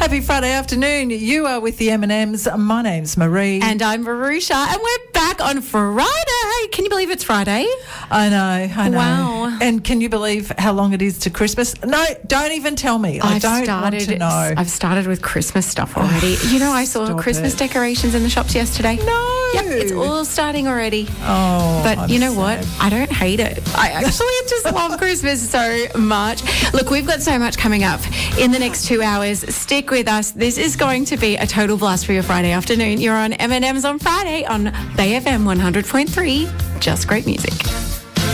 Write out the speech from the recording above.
Happy Friday afternoon. You are with the M&Ms. My name's Marie. And I'm Marusha, and we're back on Friday. Can you believe it's Friday? I know. Wow. And can you believe how long it is to Christmas? No, don't even tell me. I don't want to know. I've started with Christmas stuff already. I saw Christmas decorations in the shops yesterday. No. Yep, it's all starting already. Oh, but I'm you know sad. what? I don't hate it. I actually just love Christmas so much. Look, we've got so much coming up in the next 2 hours. Stick with us. This is going to be a total blast for your Friday afternoon. You're on M&M's on Friday on Bay FM 100.3. Just great music.